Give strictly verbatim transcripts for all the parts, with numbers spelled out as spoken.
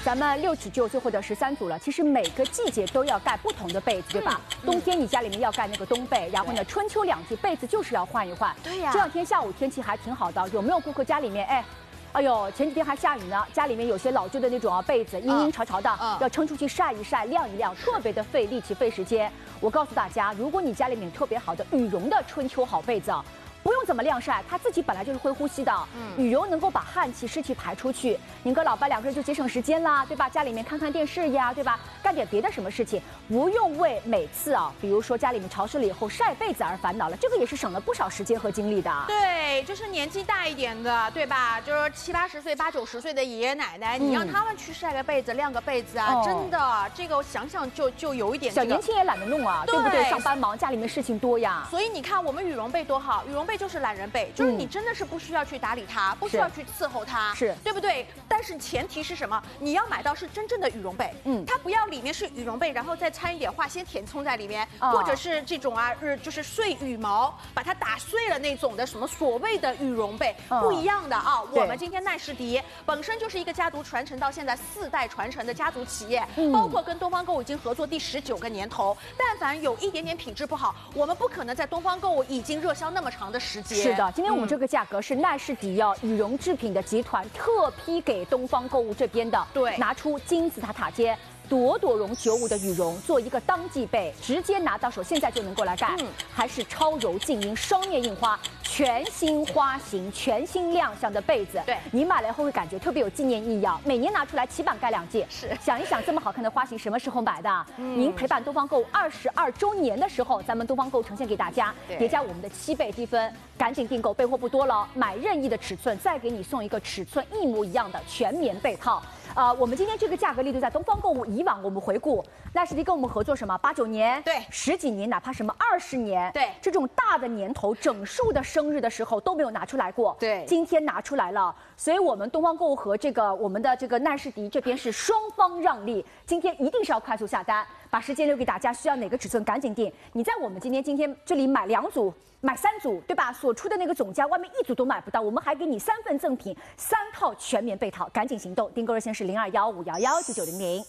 咱们六尺九岁或者十三组了，其实每个季节都要盖不同的被子，对吧？嗯、冬天你家里面要盖那个冬被，然后呢，春秋两季被子就是要换一换。 对呀。这两天下午天气还挺好的，有没有顾客家里面哎？ 哎呦，前几天还下雨呢，家里面有些老旧的那种啊被子，阴阴潮潮的，嗯、要撑出去晒一晒、晾一晾，特别的费力气、费时间。我告诉大家，如果你家里面特别好的羽绒的春秋好被子啊，不用怎么晾晒，它自己本来就是会呼吸的，嗯、羽绒能够把汗气、湿气排出去，您跟老伴两个人就节省时间啦，对吧？家里面看看电视呀，对吧？干点别的什么事情，不用为每次啊，比如说家里面潮湿了以后晒被子而烦恼了，这个也是省了不少时间和精力的。 对，就是年纪大一点的，对吧？就是七八十岁、八九十岁的爷爷奶奶，嗯、你让他们去晒个被子、晾个被子啊，哦、真的，这个我想想就就有一点、这个。 小年轻也懒得弄啊，对, 对不对？上班忙，家里面事情多呀。 所以你看，我们羽绒被多好，羽绒被就是懒人被，就是你真的是不需要去打理它，不需要去伺候它， 是对不对？但是前提是什么？你要买到是真正的羽绒被，嗯，它不要里面是羽绒被，然后再掺一点化纤填充在里面，哦、或者是这种啊，是就是碎羽毛，把它打碎了那种的什么所谓的羽绒被，哦、不一样的啊。我们今天奈士迪本身就是一个家族传承到现在四代传承的家族企业，嗯、包括跟东方购物已经合作第十九个年头，但凡有一点点品质不好，我们不可能在东方购物已经热销那么长的时间。 是的，今天我们这个价格是奈士迪哦羽绒制品的集团特批给东方购物这边的， 对， 拿出金字塔塔尖。 朵朵绒九五的羽绒做一个当季被，直接拿到手，现在就能够来盖，嗯、还是超柔静音双面印花，全新花型、全新亮相的被子。 对， 你买了以后会感觉特别有纪念意义啊！每年拿出来起版盖两季。 是， 想一想这么好看的花型什么时候买的？嗯、您陪伴东方购物二十二周年的时候，咱们东方购物呈现给大家，叠加我们的七倍积分，赶紧订购，备货不多了，买任意的尺寸，再给你送一个尺寸一模一样的全棉被套。 啊、呃，我们今天这个价格力度在东方购物，以往我们回顾奈士迪跟我们合作什么八九年， 对， 十几年，哪怕什么二十年， 对， 这种大的年头，整数的生日的时候都没有拿出来过， 对， 今天拿出来了，所以我们东方购物和这个我们的这个奈士迪这边是双方让利，今天一定是要快速下单，把时间留给大家，需要哪个尺寸赶紧订，你在我们今天今天这里买两组。 买三组，对吧？所出的那个总价，外面一组都买不到，我们还给你三份赠品，三套全棉被套，赶紧行动！订购热线是零二幺五幺幺九九零零。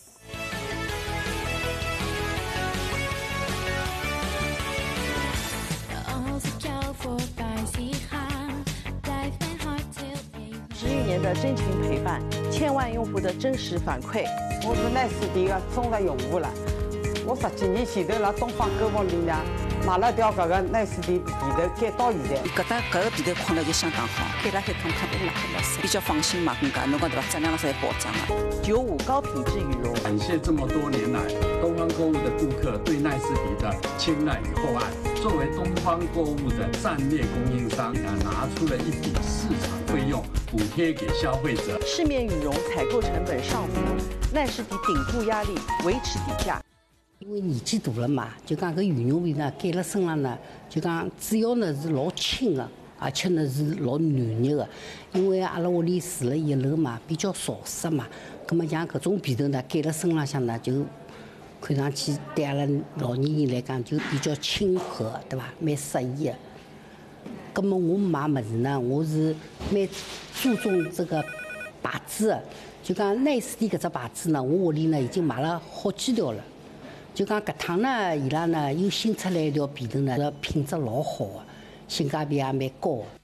十余年的真情陪伴，千万用户的真实反馈。 我是奈士迪的忠实用户了，我十几年前头辣东方购物里呢。 买了条搿个奈士迪被头盖到现在， 搿搭搿个被头困了就相当好，盖了海康康都拿得了手，比较放心嘛，更加侬讲对伐？质量是保障的。 九五高品质羽绒。 感谢这么多年来东方购物的顾客对奈士迪的青睐与厚爱。作为东方购物的战略供应商，拿出了一笔市场费用补贴给消费者。 市面羽绒采购成本上浮，奈士迪顶住压力，维持底价。 因为年纪大了嘛，就讲搿羽绒被呢盖辣身上呢，就讲主要呢是老轻的，而且呢是老暖热的。因为阿拉屋里住了一楼嘛，比较潮湿嘛，葛么像搿种被头呢盖辣身浪向呢，就看上去对阿拉老年人来讲就比较亲和，对伐？蛮适宜的。葛么我买物事呢，我是蛮注重这个牌子的，就讲奈士迪搿只牌子呢，我屋里呢已经买了好几条了。 就讲搿趟呢，伊拉呢又新出来一条被头呢，品质老好的，性价比也蛮高的。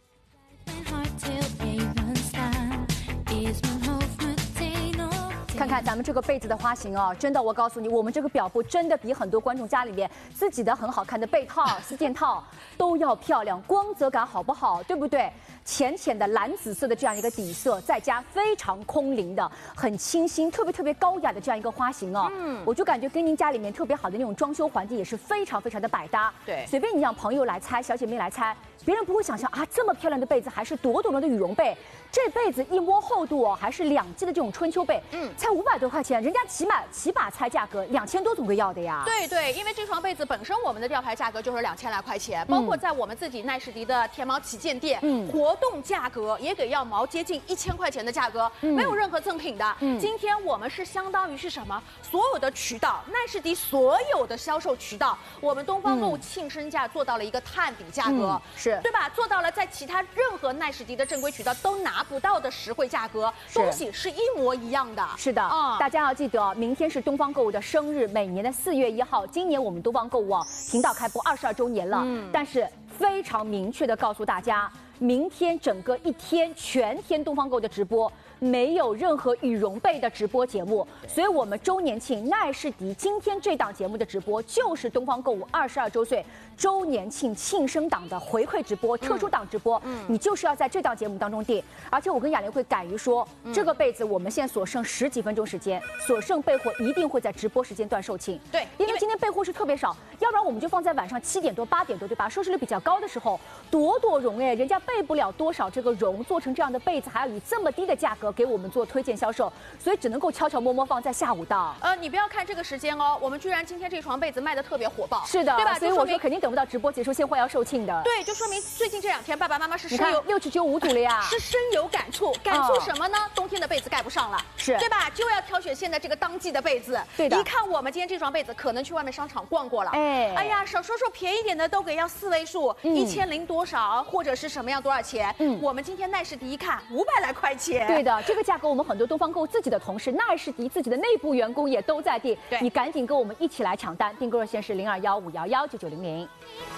看看咱们这个被子的花型哦，真的，我告诉你，我们这个表布真的比很多观众家里面自己的很好看的被套、四件套都要漂亮，光泽感好不好？对不对？浅浅的蓝紫色的这样一个底色，再加非常空灵的、很清新、特别特别高雅的这样一个花型哦，嗯，我就感觉跟您家里面特别好的那种装修环境也是非常非常的百搭。 对， 随便你让朋友来猜，小姐妹来猜。 别人不会想象啊，这么漂亮的被子还是朵朵绒的羽绒被，这被子一摸厚度哦，还是两季的这种春秋被，嗯，才五百多块钱，人家起码起码猜价格两千多总归要的呀。 对对，因为这双被子本身我们的吊牌价格就是两千来块钱，包括在我们自己奈士迪的天猫旗舰店，嗯，活动价格也给要毛接近一千块钱的价格，嗯、没有任何赠品的。嗯，今天我们是相当于是什么？所有的渠道，奈士迪所有的销售渠道，我们东方购物庆生价做到了一个探底价格， 嗯、是。 对吧？做到了，在其他任何奈士迪的正规渠道都拿拿不到的实惠价格，东西是一模一样的。 是的，嗯，大家要记得，明天是东方购物的生日，每年的四月一号，今年我们东方购物啊，频道开播二十二周年了，嗯，但是非常明确的告诉大家，明天整个一天全天东方购物的直播。没有任何羽绒被的直播节目，所以我们周年庆奈士迪今天这档节目的直播就是东方购物二十二周岁周年庆庆生档的回馈直播、特殊档直播。嗯，你就是要在这档节目当中订。而且我跟雅玲会敢于说，嗯、这个被子我们现在所剩十几分钟时间，所剩备货一定会在直播时间段售罄。 对， 因为今天备货是特别少，要不然我们就放在晚上七点多、八点多，对吧？收视率比较高的时候，朵朵绒哎，人家备不了多少这个绒，做成这样的被子，还要以这么低的价格给我们做推荐销售，所以只能够悄悄摸摸放在下午档。 呃，你不要看这个时间哦，我们居然今天这床被子卖的特别火爆， 是的， 对吧？ 所以我说肯定等不到直播结束，现货要售罄的。 对，就说明最近这两天爸爸妈妈是深有六尺九五组了呀， 是深有感触。感触什么呢？冬天的被子盖不上了， 是对吧？就要挑选现在这个当季的被子。 对的。 一看我们今天这床被子，可能去外面商场逛过了， 哎， 哎呀，少说说便宜点的都给要四位数，一千零多少，或者是什么样多少钱？嗯，我们今天奈士迪一看五百来块钱。 对的，这个价格我们很多东方购自己的同事，奈士迪自己的内部员工也都在订，你赶紧跟我们一起来抢单，订购热线是零二幺五幺幺九九零零。